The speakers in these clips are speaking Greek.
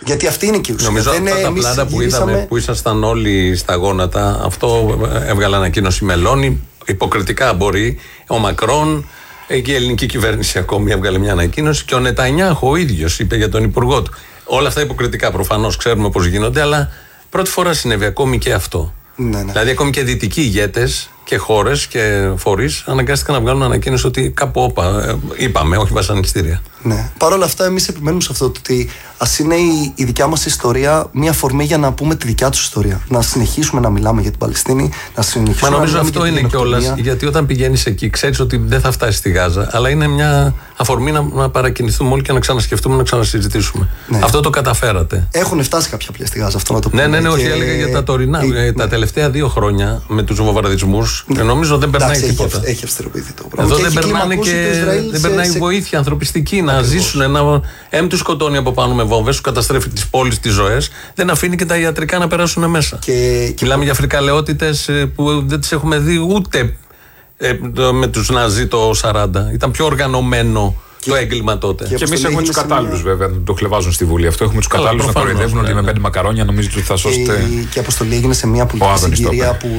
Γιατί αυτή είναι και η ουσία. Νομίζω αυτά τα πλάνα που είδαμε, που ήσασταν όλοι στα γόνατα, αυτό έβγαλε ανακοίνωση Μελώνη. Υποκριτικά μπορεί. Ο Μακρόν και η ελληνική κυβέρνηση ακόμη έβγαλε μια ανακοίνωση. Και ο Νετανιάχου ο ίδιος είπε για τον υπουργό του. Όλα αυτά υποκριτικά προφανώς, ξέρουμε πώς γίνονται, αλλά πρώτη φορά συνέβη ακόμη και αυτό. Ναι. Δηλαδή, ακόμη και δυτικοί ηγέτες και χώρες και φορείς αναγκάστηκαν να βγάλουν ανακοίνωση ότι κάπου είπαμε, όχι βασανιστήρια. Ναι. Παρ' όλα αυτά, εμείς επιμένουμε σε αυτό, ότι ας είναι η δικιά μας ιστορία μια αφορμή για να πούμε τη δικιά τους ιστορία. Να συνεχίσουμε να μιλάμε για την Παλαιστίνη, να συνεχίσουμε να νομίζω μιλάμε αυτό είναι κιόλας, γιατί όταν πηγαίνεις εκεί, ξέρεις ότι δεν θα φτάσεις στη Γάζα, αλλά είναι μια αφορμή να παρακινηθούμε όλοι και να ξανασκεφτούμε, να ξανασυζητήσουμε. Ναι. Αυτό το καταφέρατε. Έχουν φτάσει κάποια πλαίσια στη Γάζα, αυτό να το πούμε. Ναι, όχι, έλεγα για τα τωρινά. Τα τελευταία 2 χρόνια με τους βομβαρδισμούς, νομίζω δεν περνάει τίποτα. Έχει αυστηροποιηθεί το πράγμα. Εδώ δεν περνάει βοήθεια ανθρωπιστική να ζήσουν. Τους σκοτώνει από πάνω με βόμβες, του καταστρέφει τις πόλεις, τις ζωές, δεν αφήνει και τα ιατρικά να περάσουν μέσα. Και μιλάμε για φρικαλαιότητες που δεν τις έχουμε δει ούτε με τους Ναζί το 40. Ήταν πιο οργανωμένο το έγκλημα τότε. Και εμείς έχουμε τους κατάλληλους βέβαια, το χλεβάζουν στη Βουλή αυτό. Έχουμε τους κατάλληλους να κοροϊδεύουν ότι με 5 μακαρόνια νομίζετε ότι θα σώσετε. Και η αποστολή έγινε σε μια πολιτική συγκυρία που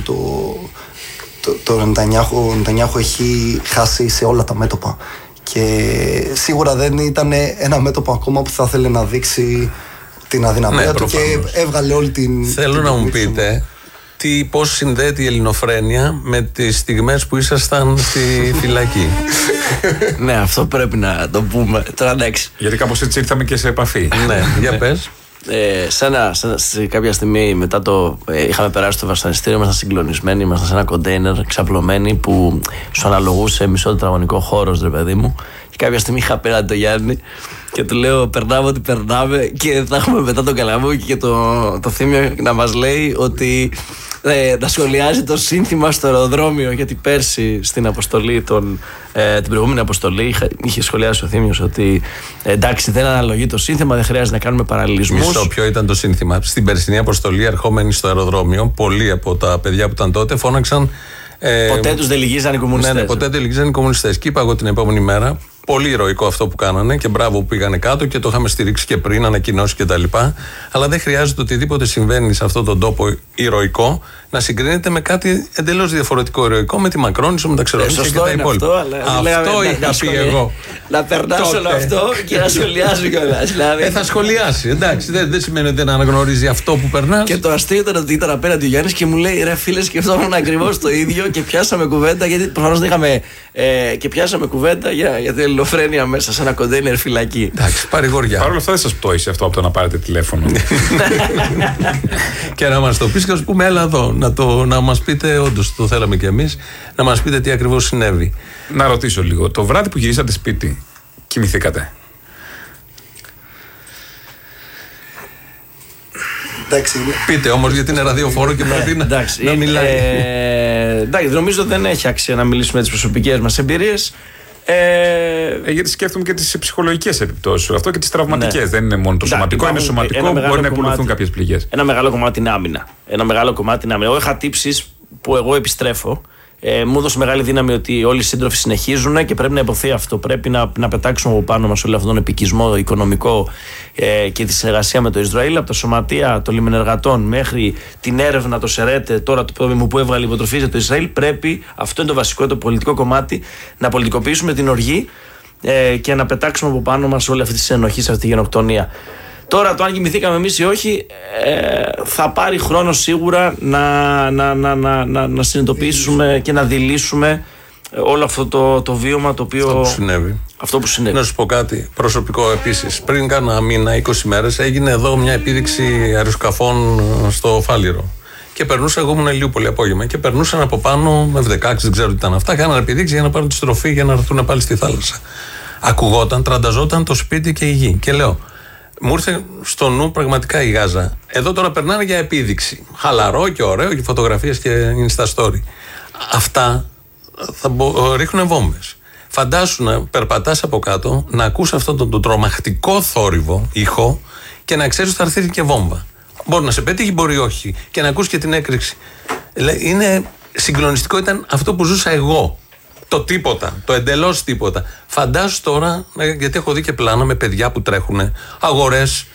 το Νετανιάχου έχει χάσει σε όλα τα μέτωπα. Και σίγουρα δεν ήταν ένα μέτωπο ακόμα που θα ήθελε να δείξει την αδυναμία του και έβγαλε όλη την. Θέλω να μου πείτε πώς συνδέεται η ελληνοφρένεια με τις στιγμές που ήσασταν στη φυλακή. Ναι, αυτό πρέπει να το πούμε. Τώρα εντάξει. Γιατί κάπως έτσι ήρθαμε και σε επαφή. Ναι, για πες. Σε κάποια στιγμή μετά είχαμε περάσει το βασανιστήριο, ήμασταν συγκλονισμένοι, ήμασταν σε ένα κοντέινερ ξαπλωμένοι που σου αναλογούσε μισό τετραγωνικό χώρο, ρε παιδί μου. Και κάποια στιγμή είχα απέναντι τον Γιάννη και του λέω: περνάμε ό,τι περνάμε. Και θα έχουμε μετά τον Καλαμούκη και το Θήμιο να μας λέει ότι να σχολιάζει το σύνθημα στο αεροδρόμιο. Γιατί πέρσι στην αποστολή, την προηγούμενη αποστολή, είχε σχολιάσει ο Θήμιος ότι εντάξει, δεν αναλογεί το σύνθημα, δεν χρειάζεται να κάνουμε παραλληλισμούς. Μισό, ποιο ήταν το σύνθημα? Στην περσινή αποστολή, ερχόμενοι στο αεροδρόμιο, πολλοί από τα παιδιά που ήταν τότε φώναξαν. Ποτέ τους δεν λυγίζαν οι κομμουνιστές. Ναι, ποτέ δεν λυγίζαν οι κομμουνιστές. Και είπα εγώ την επόμενη μέρα, πολύ ηρωικό αυτό που κάνανε και μπράβο που πήγανε κάτω και το είχαμε στηρίξει και πριν, ανακοινώσει κτλ. Αλλά δεν χρειάζεται οτιδήποτε συμβαίνει σε αυτόν τον τόπο ηρωικό να συγκρίνεται με κάτι εντελώς διαφορετικό ηρωικό, με τη Μακρόνισσο, με τα Ξερονήσια και τα υπόλοιπα. Αυτό είχα πει εγώ. Να περνάς όλο αυτό και να σχολιάζει κιόλας. Θα σχολιάσει. Εντάξει, δεν σημαίνει ότι δεν αναγνωρίζει αυτό που περνάς. Και το αστείο ήταν ότι ήταν απέναντι ο Γιάννης και μου λέει: ρε φίλε, σκεφτόμουν ακριβώς το ίδιο και πιάσαμε κουβέντα. Γιατί προφανώς δεν είχαμε. Και πιάσαμε κουβέντα για την ελληνοφρένεια μέσα σε ένα κοντέινερ φυλακή. Εντάξει, παρηγοριά. Παρ' όλα αυτά δεν σας πτώησε αυτό από το να πάρετε τηλέφωνο. Και να μας το πεις και να σου πούμε: έλα εδώ, να μας πείτε, όντως το θέλαμε κι εμείς, να μας πείτε τι ακριβώς συνέβη. Να ρωτήσω λίγο, το βράδυ που γυρίσατε σπίτι, κοιμηθήκατε? Εντάξει, πείτε όμως, γιατί είναι ραδιοφόρο και πρέπει να μιλάει. Εντάξει, νομίζω δεν έχει αξία να μιλήσουμε τις προσωπικές μας εμπειρίες. Γιατί σκέφτομαι και τις ψυχολογικές επιπτώσεις αυτό και τις τραυματικές. Ναι. Δεν είναι μόνο το σωματικό, είναι σωματικό που μπορεί να υπολογιστούν κάποιες πληγές. Ένα μεγάλο κομμάτι είναι άμυνα. Εγώ είχα τύψεις που εγώ επιστρέφω. Μου έδωσε μεγάλη δύναμη ότι όλοι οι σύντροφοι συνεχίζουν και πρέπει να υποθεί αυτό. Πρέπει να πετάξουμε από πάνω μας όλο αυτόν τον επικισμό οικονομικό και τη συνεργασία με το Ισραήλ. Από τα σωματεία των λιμενεργατών μέχρι την έρευνα, το ΣΕΡΕΤ, τώρα το πρόγραμμα που έβγαλε υποτροφή για το Ισραήλ. Πρέπει, αυτό είναι το βασικό, το πολιτικό κομμάτι, να πολιτικοποιήσουμε την οργή και να πετάξουμε από πάνω μας όλη αυτή τη συνενοχή, σε αυτή τη γενοκτονία. Τώρα το αν κοιμηθήκαμε εμείς ή όχι θα πάρει χρόνο σίγουρα να συνειδητοποιήσουμε και να δειλήσουμε όλο αυτό το βίωμα το οποίο. Αυτό που συνέβη. Να σου πω κάτι προσωπικό επίσης. Πριν κάνα μήνα, 20 μέρες, έγινε εδώ μια επίδειξη αεροσκαφών στο Φάληρο. Και περνούσα, εγώ ήμουν Ηλιούπολη απόγευμα, και περνούσαν από πάνω με F-16, δεν ξέρω τι ήταν αυτά. Κάνανε επίδειξη για να πάρουν τη στροφή για να έρθουν πάλι στη θάλασσα. Ακουγόταν, τρανταζόταν το σπίτι και η γη. Και λέω, μου ήρθε στο νου πραγματικά η Γάζα. Εδώ τώρα περνάνε για επίδειξη. Χαλαρό και ωραίο και φωτογραφίες και Insta story. Αυτά θα ρίχνουν βόμβες. Φαντάσου να περπατάς από κάτω, να ακούς αυτόν τον τρομακτικό θόρυβο ήχο και να ξέρεις ότι θα έρθει και βόμβα. Μπορεί να σε πετύχει, μπορεί όχι. Και να ακούς και την έκρηξη. Είναι συγκλονιστικό, ήταν αυτό που ζούσα εγώ. Το τίποτα, το εντελώς τίποτα. Φαντάσου τώρα, γιατί έχω δει και πλάνα με παιδιά που τρέχουν, αγορές